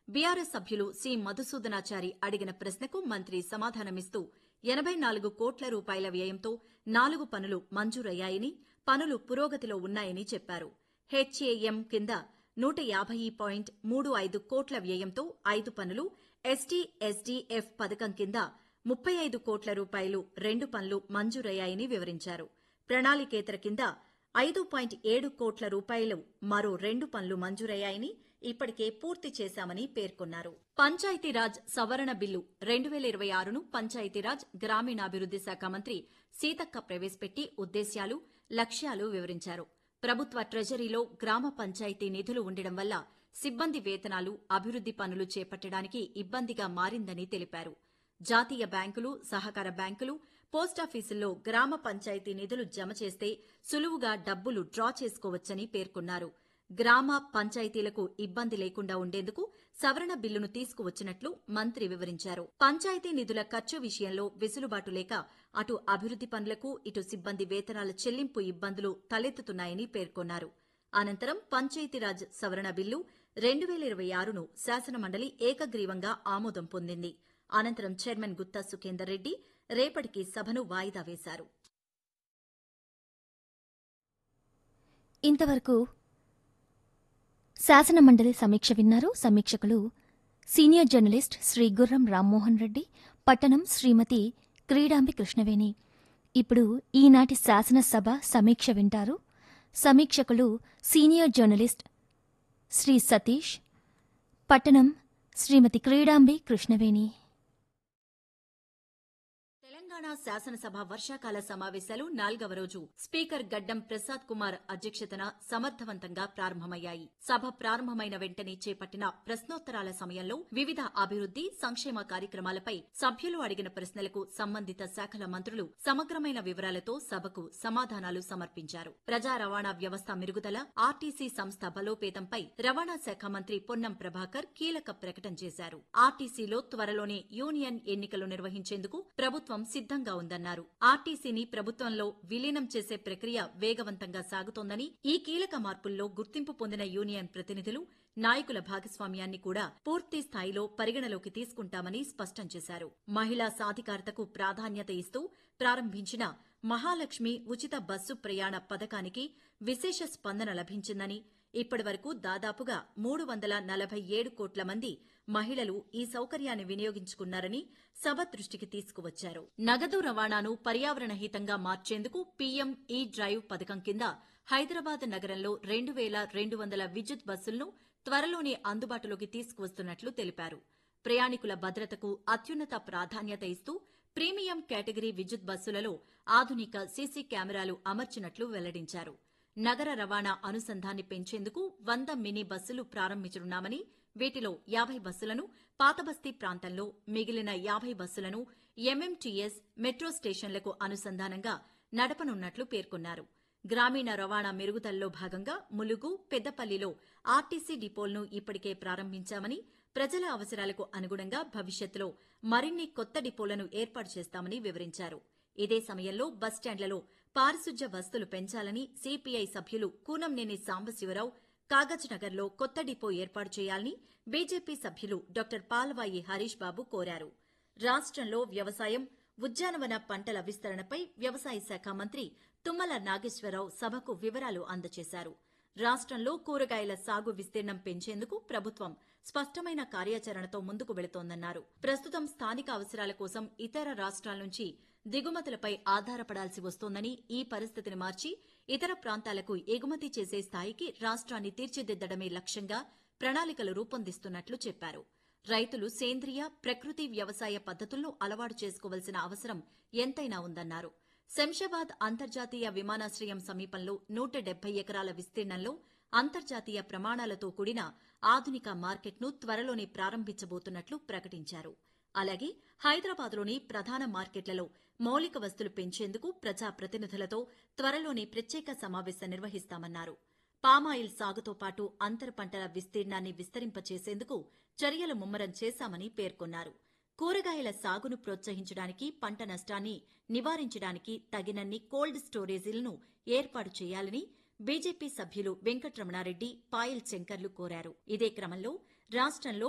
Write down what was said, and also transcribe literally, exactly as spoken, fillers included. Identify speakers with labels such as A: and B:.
A: BRS సభ్యులు C Madhusudanachari అడిగిన ప్రశ్నకు మంత్రి సమాధానమిస్తూ ఎనబై నాలుగు కోట్ల రూపాయల వ్యయంతో నాలుగు పనులు మంజూరయ్యాయని, పనులు పురోగతిలో ఉన్నాయని చెప్పారు. హెచ్ఏఎం కింద నూట యాభై పాయింట్ మూడు ఐదు కోట్ల వ్యయంతో ఐదు పనులు, ఎస్టీ ఎస్డీఎఫ్ పథకం కింద ముప్పై ఐదు కోట్ల రూపాయలు రెండు పనులు మంజూరయ్యాయని వివరించారు. ప్రణాళికేతర కింద ఐదు పాయింట్ ఏడు కోట్ల రూపాయలు మరో రెండు పనులు మంజూరయ్యాయని, ఇప్పటికే పూర్తి చేశామని పేర్కొన్నారు. పంచాయతీరాజ్ సవరణ బిల్లు రెండు వేల ఇరవై ఆరును పంచాయతీరాజ్ గ్రామీణాభివృద్ది శాఖ మంత్రి సీతక్క ప్రవేశపెట్టి ఉద్దేశ్యాలు, లక్ష్యాలు వివరించారు. ప్రభుత్వ ట్రెజరీలో గ్రామ పంచాయతీ నిధులు ఉండడం వల్ల సిబ్బంది వేతనాలు, అభివృద్ది పనులు చేపట్టడానికి ఇబ్బందిగా మారిందని తెలిపారు. జాతీయ బ్యాంకులు, సహకార బ్యాంకులు, పోస్టాఫీసుల్లో గ్రామ పంచాయతీ నిధులు జమ చేస్తే సులువుగా డబ్బులు డ్రా చేసుకోవచ్చని పేర్కొన్నారు. గ్రామ పంచాయతీలకు ఇబ్బంది లేకుండా ఉండేందుకు సవరణ బిల్లును తీసుకువచ్చినట్లు మంత్రి వివరించారు. పంచాయతీ నిధుల ఖర్చు విషయంలో వెసులుబాటు లేక అటు అభివృద్ది పనులకు, ఇటు సిబ్బంది వేతనాల చెల్లింపు ఇబ్బందులు తలెత్తుతున్నాయని పేర్కొన్నారు. అనంతరం పంచాయతీరాజ్ సవరణ బిల్లు రెండు వేల ఇరవై ఆరును శాసనమండలి ఏకగ్రీవంగా ఆమోదం పొందింది. అనంతరం చైర్మన్ గుత్తా సుఖేందర్ రెడ్డి రేపటికి సభను వాయిదా వేశారు.
B: ఇంతవరకు శాసనమండలి సమీక్ష విన్నారు. సమీక్షకులు సీనియర్ జర్నలిస్ట్ శ్రీ గుర్రం రామ్మోహన్ రెడ్డి, పట్టణం శ్రీమతి క్రీడాంబి కృష్ణవేణి. ఇప్పుడు ఈనాటి శాసనసభ సమీక్ష వింటారు. సమీక్షకులు సీనియర్ జర్నలిస్ట్ శ్రీ సతీష్, పట్టణం శ్రీమతి క్రీడాంబి కృష్ణవేణి.
A: తెలంగాణ శాసనసభ వర్షాకాల సమావేశాలు నాల్గవ రోజు స్పీకర్ గడ్డం ప్రసాద్ కుమార్ అధ్యక్షతన సమర్థవంతంగా ప్రారంభమయ్యాయి. సభ ప్రారంభమైన వెంటనే చేపట్టిన ప్రశ్నోత్తరాల సమయంలో వివిధ అభివృద్ది, సంక్షేమ కార్యక్రమాలపై సభ్యులు అడిగిన ప్రశ్నలకు సంబంధిత శాఖల మంత్రులు సమగ్రమైన వివరాలతో సభకు సమాధానాలు సమర్పించారు. ప్రజా రవాణా వ్యవస్థ మెరుగుదల, ఆర్టీసీ సంస్థ బలోపేతంపై రవాణా శాఖ మంత్రి పొన్నం ప్రభాకర్ కీలక ప్రకటన చేశారు. ఆర్టీసీలో త్వరలోనే యూనియన్ ఎన్నికలు నిర్వహించేందుకు ప్రభుత్వం సిద్ధంగా ఉందన్నారు. ఆర్టీసీని ప్రభుత్వంలో విలీనం చేసే ప్రక్రియ వేగవంతంగా సాగుతోందని, ఈ కీలక మార్పుల్లో గుర్తింపు పొందిన యూనియన్ ప్రతినిధులు, నాయకుల భాగస్వామ్యాన్ని కూడా పూర్తి స్థాయిలో పరిగణలోకి తీసుకుంటామని స్పష్టం చేశారు. మహిళా సాధికారతకు ప్రాధాన్యత ఇస్తూ ప్రారంభించిన మహాలక్ష్మి ఉచిత బస్సు ప్రయాణ పథకానికి విశేష స్పందన లభించిందని, ఇప్పటివరకు దాదాపుగా మూడు వందల నలభై ఏడు కోట్ల మంది మహిళలు ఈ సౌకర్యాన్ని వినియోగించుకున్నారని సభ దృష్టికి తీసుకువచ్చారు. నగదు రవాణాను పర్యావరణహితంగా మార్చేందుకు పీఎం ఈ డ్రైవ్ పథకం కింద హైదరాబాద్ నగరంలో రెండు వేల రెండు వందల విద్యుత్ బస్సులను త్వరలోనే అందుబాటులోకి తీసుకువస్తున్నట్లు తెలిపారు. ప్రయాణికుల భద్రతకు అత్యున్నత ప్రాధాన్యత ఇస్తూ ప్రీమియం కేటగిరీ విద్యుత్ బస్సులలో ఆధునిక సీసీ కెమెరాలు అమర్చినట్లు వెల్లడించారు. నగర రవాణా అనుసంధాన్ని పెంచేందుకు వంద మినీ బస్సులు ప్రారంభించనున్నామని, వీటిలో యాభై బస్సులను పాతబస్తీ ప్రాంతంలో, మిగిలిన యాభై బస్సులను ఎంఎంటీఎస్ మెట్రో స్టేషన్లకు అనుసంధానంగా నడపనున్నట్లు పేర్కొన్నారు. గ్రామీణ రవాణా మెరుగుదలలో భాగంగా ములుగు, పెద్దపల్లిలో ఆర్టీసీ డిపోలను ఇప్పటికే ప్రారంభించామని, ప్రజల అవసరాలకు అనుగుణంగా భవిష్యత్తులో మరిన్ని కొత్త డిపోలను ఏర్పాటు చేస్తామని వివరించారు. ఇదే సమయంలో బస్టాండ్లలో పారిశుధ్య వస్తువులు పెంచాలని సీపీఐ సభ్యులు కూనంనేని సాంబశివరావు కాగజ్నగర్లో కొత్త డిపో ఏర్పాటు చేయాలని బీజేపీ సభ్యులు డాక్టర్ పాల్వాయి హరీష్ బాబు కోరారు. రాష్ట్రంలో వ్యవసాయం, ఉద్యానవన పంటల విస్తరణపై వ్యవసాయ శాఖ మంత్రి తుమ్మల నాగేశ్వరరావు సభకు వివరాలు అందజేశారు. రాష్ట్రంలో కూరగాయల సాగు విస్తీర్ణం పెంచేందుకు ప్రభుత్వం స్పష్టమైన కార్యాచరణతో ముందుకు వెళుతోందన్నారు. ప్రస్తుతం స్థానిక అవసరాల కోసం ఇతర రాష్ట్రాల నుంచి దిగుమతులపై ఆధారపడాల్సి వస్తోందని, ఈ పరిస్థితిని మార్చి ఇతర ప్రాంతాలకు ఎగుమతి చేసే స్థాయికి రాష్ట్రాన్ని తీర్చిదిద్దడమే లక్ష్యంగా ప్రణాళికలు రూపొందిస్తున్నట్లు చెప్పారు. రైతులు సేంద్రియ, ప్రకృతి వ్యవసాయ పద్దతులను అలవాటు చేసుకోవాల్సిన అవసరం ఎంతైనా ఉందన్నారు. శంషాబాద్ అంతర్జాతీయ విమానాశ్రయం సమీపంలో నూట డెబ్బై ఎకరాల విస్తీర్ణంలో అంతర్జాతీయ ప్రమాణాలతో కూడిన ఆధునిక మార్కెట్ను త్వరలోనే ప్రారంభించబోతున్నట్లు ప్రకటించారు. అలాగే హైదరాబాద్లోని ప్రధాన మార్కెట్లలో మౌలిక వస్తువులు పెంచేందుకు ప్రజాప్రతినిధులతో త్వరలోనే ప్రత్యేక సమావేశం నిర్వహిస్తామన్నారు. పామాయిల్ సాగుతో పాటు అంతర పంటల విస్తీర్ణాన్ని విస్తరింపచేసేందుకు చర్యలు ముమ్మరం చేశామని పేర్కొన్నారు. కూరగాయల సాగును ప్రోత్సహించడానికి, పంట నష్టాన్ని నివారించడానికి తగినన్ని కోల్డ్ స్టోరేజీలను ఏర్పాటు చేయాలని బీజేపీ సభ్యులు వెంకట్రమణారెడ్డి, పాయల్ శంకర్లు కోరారు. ఇదే క్రమంలో రాష్ట్రంలో